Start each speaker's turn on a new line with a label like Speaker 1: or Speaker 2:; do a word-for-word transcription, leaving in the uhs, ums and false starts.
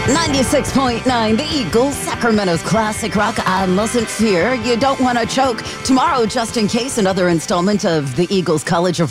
Speaker 1: ninety-six point nine, The Eagles, Sacramento's classic rock, I Mustn't Fear. You don't want to choke. Tomorrow, just in case, another installment of the Eagles College of